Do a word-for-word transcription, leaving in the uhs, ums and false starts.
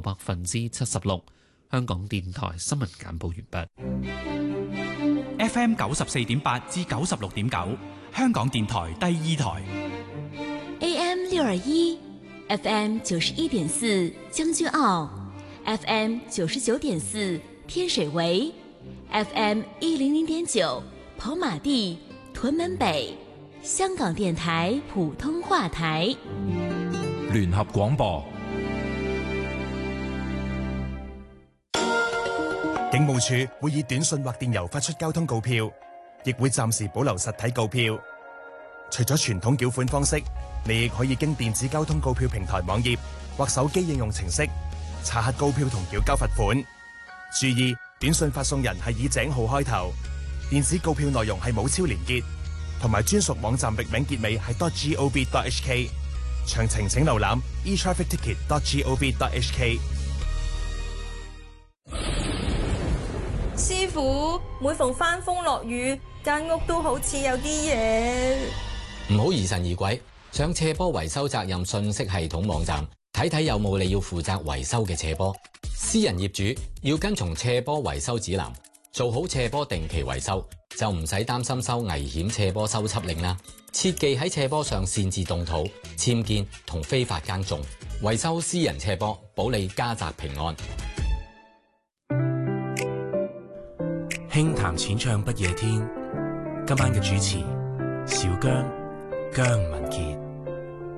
百分之七十六。香港電台新聞簡報完畢。F M 九十四點八至九十六點九，香港電台第二台。 A M 六二一，F M 九十一點四將軍澳 ，F M 九十九點四天水圍 ，F M 一零零點九跑馬地、屯門北。香港電台普通話台， 聯合廣播。 警務處會以短信或電郵發出交通告票，亦會暫時保留實體告票。除咗傳統繳款方式，你亦可以經電子交通告票平台網頁或手機應用程式查核告票同繳交罰款。注意，短信發送人係以井號開頭，電子告票內容係冇超連結，同埋專屬網站域名結尾係 .gov.hk。詳情請瀏覽 e traffic ticket dot gov.hk。 師傅，每逢翻風落雨，間屋都好似有啲嘢。 唔好疑神疑鬼，上斜坡維修責任信息系統網站睇睇有冇你要負責維修嘅斜坡。私人業主要跟從斜坡維修指南，做好斜坡定期維修，就唔使擔心收危險斜坡修葺令啦。切忌喺斜坡上擅自動土、僭建同非法耕種。維修私人斜坡，保你家宅平安。 輕談淺唱不夜天，今晚嘅主持小姜姜文傑。